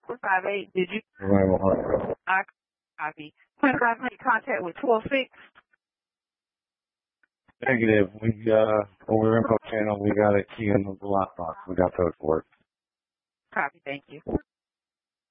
458. Did you? Right. I copy. Please have any contact with 126. Negative. When we were in Book Channel, we got a key in the lockbox. We got code for it. Copy. Thank you.